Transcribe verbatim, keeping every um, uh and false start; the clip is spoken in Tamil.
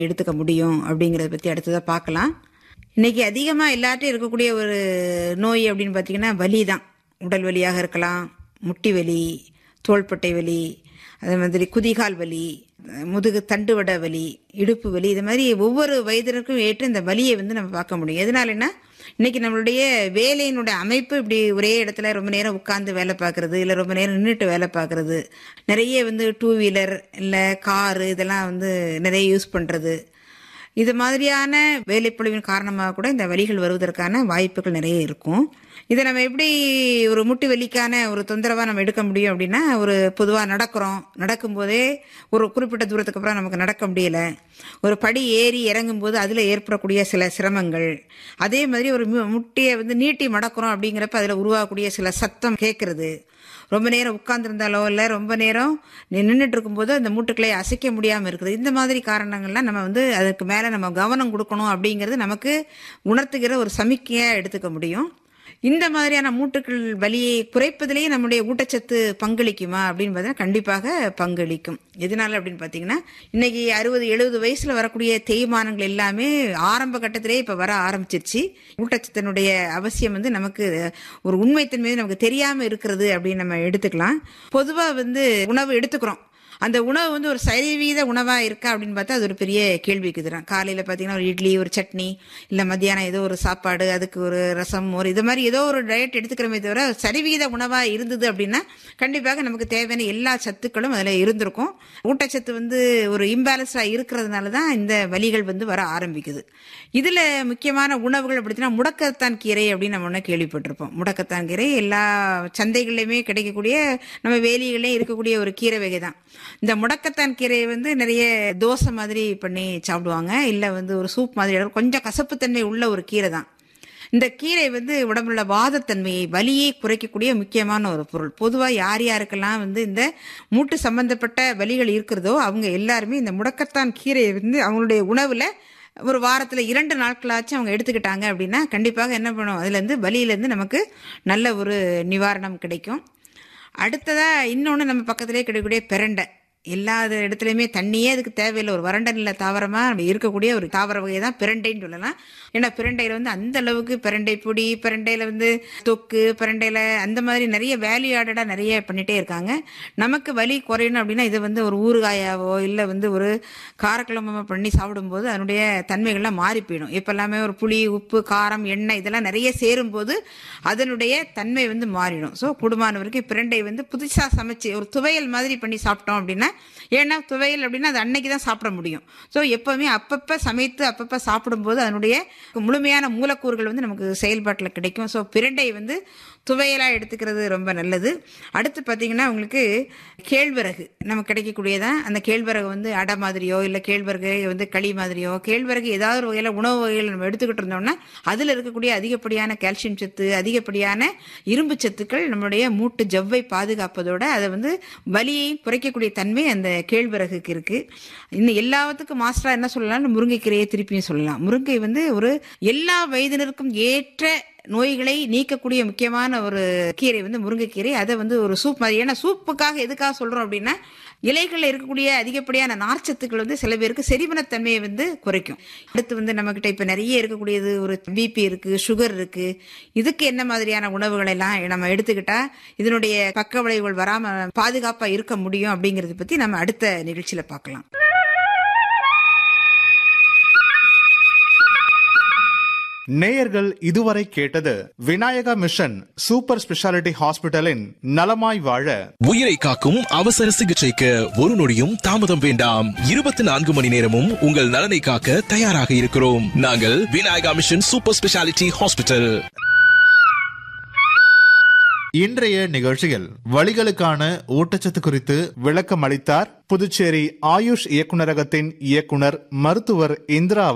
எடுத்துக்க முடியும் அப்படிங்கறத பத்தி அடுத்ததா பார்க்கலாம். இன்னைக்கு அதிகமா எல்லார்ட்டையும் இருக்கக்கூடிய ஒரு நோய் அப்படின்னு பார்த்தீங்கன்னா வலி தான். உடல் வலியாக இருக்கலாம், முட்டி வலி, தோள்பட்டை வலி, அதே மாதிரி குதிகால் வலி, முதுகு தண்டுவட வலி, இடுப்பு வலி, இது மாதிரி ஒவ்வொரு வயதினருக்கும் ஏற்ற இந்த வலியை வந்து நம்ம பார்க்க முடியும். எதனாலன்னா இன்னைக்கு நம்மளுடைய வேலையினுடைய அமைப்பு இப்படி ஒரே இடத்துல ரொம்ப நேரம் உட்கார்ந்து வேலை பார்க்கறது, இல்லை ரொம்ப நேரம் நின்றுட்டு வேலை பார்க்கறது, நிறைய வந்து டூ வீலர் இல்லை காரு இதெல்லாம் வந்து நிறைய யூஸ் பண்ணுறது, இது மாதிரியான வேலைப்பொழிவின் காரணமாக கூட இந்த வலிகள் வருவதற்கான வாய்ப்புகள் நிறைய இருக்கும். இதை நம்ம எப்படி ஒரு முட்டி வலிக்கான ஒரு தொந்தரவாக நம்ம எடுக்க முடியும் அப்படின்னா, ஒரு பொதுவாக நடக்கிறோம், நடக்கும்போதே ஒரு குறிப்பிட்ட தூரத்துக்கு அப்புறம் நமக்கு நடக்க முடியலை, ஒரு படி ஏறி இறங்கும்போது அதில் ஏற்படக்கூடிய சில சிரமங்கள், அதே மாதிரி ஒரு முட்டியை வந்து நீட்டி மடக்கிறோம் அப்படிங்கிறப்ப அதில் உருவாகக்கூடிய சில சத்தம் கேட்கறது, ரொம்ப நேரம் உட்கார்ந்துருந்தாலோ இல்லை ரொம்ப நேரம் நின்றுட்டு இருக்கும்போது அந்த மூட்டுக்களை அசைக்க முடியாமல் இருக்குது, இந்த மாதிரி காரணங்கள்லாம் நம்ம வந்து அதுக்கு மேலே நம்ம கவனம் கொடுக்கணும் அப்படிங்கிறது நமக்கு உணர்த்துகிற ஒரு சமிக்கையாக எடுத்துக்க முடியும். இந்த மாதிரியான மூட்டுக்கள் வலியை குறைப்பதிலேயே நம்முடைய ஊட்டச்சத்து பங்களிக்குமா அப்படின்னு பார்த்தீங்கன்னா கண்டிப்பாக பங்களிக்கும். எதனால அப்படின்னு பார்த்தீங்கன்னா இன்னைக்கு அறுபது எழுபது வயசுல வரக்கூடிய தேய்மானங்கள் எல்லாமே ஆரம்ப கட்டத்திலே இப்போ வர ஆரம்பிச்சிருச்சு. ஊட்டச்சத்தினுடைய அவசியம் வந்து நமக்கு ஒரு உண்மைத்தன்மை நமக்கு தெரியாம இருக்கிறது அப்படின்னு நம்ம எடுத்துக்கலாம். பொதுவாக வந்து உணவு எடுத்துக்கிறோம், அந்த உணவு வந்து ஒரு சரிவீத உணவா இருக்கா அப்படின்னு பார்த்தா அது ஒரு பெரிய கேள்விக்குதுதான். காலையில பார்த்தீங்கன்னா ஒரு இட்லி, ஒரு சட்னி, இல்லை மத்தியானம் ஏதோ ஒரு சாப்பாடு, அதுக்கு ஒரு ரசம், ஒரு இது மாதிரி ஏதோ ஒரு டயட் எடுத்துக்கிறோமே தவிர சரிவீத உணவா இருந்தது அப்படின்னா கண்டிப்பாக நமக்கு தேவையான எல்லா சத்துக்களும் அதில் இருந்திருக்கும். ஊட்டச்சத்து வந்து ஒரு இம்பேலன்ஸா இருக்கிறதுனால தான் இந்த வலிகள் வந்து வர ஆரம்பிக்குது. இதுல முக்கியமான உணவுகள் அப்படின்னா முடக்கத்தான் கீரை அப்படின்னு நம்ம ஒன்று கேள்விப்பட்டிருப்போம். முடக்கத்தான் கீரை எல்லா சந்தைகள்லையுமே கிடைக்கக்கூடிய, நம்ம வேலிகள்லையும் இருக்கக்கூடிய ஒரு கீரை வகை தான். இந்த முடக்கத்தான் கீரையை வந்து நிறைய தோசை மாதிரி பண்ணி சாப்பிடுவாங்க, இல்லை வந்து ஒரு சூப் மாதிரி, கொஞ்சம் கசப்புத்தன்மை உள்ள ஒரு கீரை தான். இந்த கீரை வந்து உடம்புல வாதத்தன்மையை, வலியை குறைக்கக்கூடிய முக்கியமான ஒரு பொருள். பொதுவாக யார் யாருக்கெல்லாம் வந்து இந்த மூட்டு சம்பந்தப்பட்ட வலிகள் இருக்கிறதோ அவங்க எல்லாருமே இந்த முடக்கத்தான் கீரையை வந்து அவங்களுடைய உணவுல ஒரு வாரத்தில் இரண்டு நாட்களாச்சும் அவங்க எடுத்துக்கிட்டாங்க அப்படின்னா கண்டிப்பாக என்ன பண்ணும், அதுலேருந்து வலியிலேருந்து நமக்கு நல்ல ஒரு நிவாரணம் கிடைக்கும். அடுத்ததா இன்னொன்று நம்ம பக்கத்திலே கிடைக்கக்கூடிய பிரண்டை. எல்லா இடத்துலையுமே தண்ணியே அதுக்கு தேவையில்லை, ஒரு வறண்ட நில தாவரமாக நம்ம இருக்கக்கூடிய ஒரு தாவர வகை தான் பிரண்டைன்னு சொல்லலாம். ஏன்னா பிரண்டையில் வந்து அந்த அளவுக்கு பிரண்டை பொடி, பிரண்டையில் வந்து தொக்கு, பிரண்டையில் அந்த மாதிரி நிறைய வேல்யூ ஆடடாக நிறைய பண்ணிகிட்டே இருக்காங்க. நமக்கு வலி குறையணும் அப்படின்னா இதை வந்து ஒரு ஊறுகாயாவோ இல்லை வந்து ஒரு காரக்குழம்பு பண்ணி சாப்பிடும்போது அதனுடைய தன்மைகள்லாம் மாறி போயிடும். இப்போ எல்லாமே ஒரு புளி, உப்பு, காரம், எண்ணெய் இதெல்லாம் நிறைய சேரும்போது அதனுடைய தன்மை வந்து மாறிடும். ஸோ கூடுமானவருக்கு பிரண்டை வந்து புதுசாக சமைச்சு ஒரு துவையல் மாதிரி பண்ணி சாப்பிட்டோம் அப்படின்னா, ஏன்னா துவையல் அப்படின்னா அது அன்னைக்கு தான் சாப்பிட முடியும். ஸோ எப்பவுமே அப்பப்போ சமைத்து அப்பப்போ சாப்பிடும்போது அதனுடைய முழுமையான மூலக்கூறுகள் வந்து நமக்கு செயல்பாட்டில் கிடைக்கும். ஸோ பிரண்டை வந்து துவையலாக எடுத்துக்கிறது ரொம்ப நல்லது. அடுத்து பார்த்தீங்கன்னா உங்களுக்கு கேழ்வரகு நமக்கு கிடைக்கக்கூடியதான். அந்த கேழ்வரகு வந்து அடை மாதிரியோ இல்லை கேழ்வரகு வந்து களி மாதிரியோ, கேழ்வரகு ஏதாவது ஒரு வகையில் உணவு வகையில் நம்ம எடுத்துக்கிட்டு இருந்தோம்னா அதில் இருக்கக்கூடிய அதிகப்படியான கால்சியம் சத்து, அதிகப்படியான இரும்பு சத்துக்கள் நம்மளுடைய மூட்டு ஜவ்வை பாதுகாப்பதோட அதை வந்து வலியை குறைக்கக்கூடிய தன்மை அந்த கேழ்வரகுக்கு இருக்கு. இன்னும் எல்லாத்துக்கும் மாஸ்டரா என்ன சொல்லலாம், முருங்கைக்கீரையை திருப்பியும் சொல்லலாம். முருங்கை வந்து ஒரு எல்லா வயதினருக்கும் ஏற்ற நோய்களை நீக்கக்கூடிய முக்கியமான ஒரு கீரை வந்து முருங்கைக்கீரை. அதை வந்து ஒரு சூப் மாதிரி, ஏன்னா சூப்புக்காக எதுக்காக சொல்றோம் அப்படின்னா இலைகளில் இருக்கக்கூடிய அதிகப்படியான நார்ச்சத்துக்கள் வந்து சில பேருக்கு செரிமனத்தன்மையை வந்து குறைக்கும். அடுத்து வந்து நம்ம கிட்ட இப்ப நிறைய இருக்கக்கூடியது ஒரு பிபி இருக்கு, சுகர் இருக்கு. இதுக்கு என்ன மாதிரியான உணவுகளை எல்லாம் நம்ம எடுத்துக்கிட்டா இதனுடைய பக்க விளைவுகள் வராம பாதுகாப்பா இருக்க முடியும் அப்படிங்கறத பத்தி நம்ம அடுத்த நிகழ்ச்சியில பார்க்கலாம். நேயர்கள் இதுவரை கேட்டது விநாயகா மிஷன் சூப்பர் ஸ்பெஷாலிட்டி ஹாஸ்பிட்டலின் நலமாய் வாழ. உயிரை காக்கும் அவசர சிகிச்சைக்கு ஒரு நொடியும் தாமதம் வேண்டாம். இருபத்தி நான்கு மணி நேரமும் உங்கள் நலனை காக்க தயாராக இருக்கிறோம். நாங்கள் Vinayaka mission super speciality hospital. இன்றைய நிகழ்ச்சியில் வலிகளுக்கான ஊட்டச்சத்து குறித்து விளக்கம் அளித்தார் புதுச்சேரி ஆயுஷ் இயக்குநரகத்தின் இயக்குனர் மருத்துவர் இந்திரா